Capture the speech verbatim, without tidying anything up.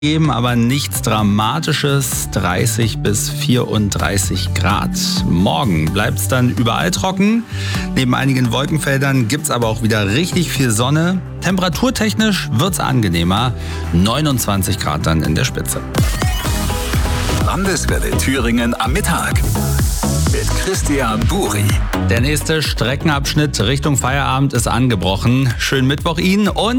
Geben aber nichts Dramatisches, dreißig bis vierunddreißig Grad. Morgen bleibt es dann überall trocken. Neben einigen Wolkenfeldern gibt es aber auch wieder richtig viel Sonne. Temperaturtechnisch wird es angenehmer, neunundzwanzig Grad dann in der Spitze. Landeswelle Thüringen am Mittag mit Christian Buri. Der nächste Streckenabschnitt Richtung Feierabend ist angebrochen. Schönen Mittwoch Ihnen und